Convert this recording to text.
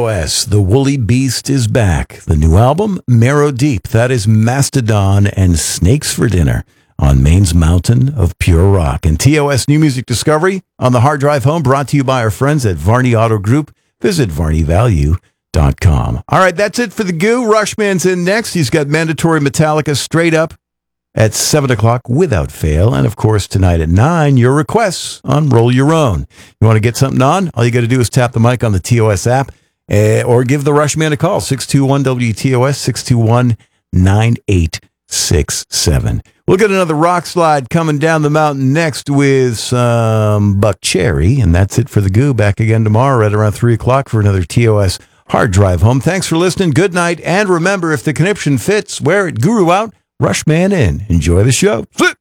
TOS, The Woolly Beast is back. The new album, Marrow Deep, that is Mastodon and Snakes for Dinner on Maine's Mountain of Pure Rock. And TOS New Music Discovery on the hard drive home, brought to you by our friends at Varney Auto Group. Visit varneyvalue.com. All right, that's it for the Goo. Rushman's in next. He's got Mandatory Metallica Straight Up at 7 o'clock without fail. And, of course, tonight at 9, your requests on Roll Your Own. You want to get something on? All you got to do is tap the mic on the TOS app or give the Rushman a call, 621-WTOS, 621-9867. We'll get another rock slide coming down the mountain next with some Buck Cherry. And that's it for the Goo. Back again tomorrow right around 3 o'clock for another TOS Hard Drive Home. Thanks for listening. Good night. And remember, if the conniption fits, wear it, Guru out, Rushman in. Enjoy the show.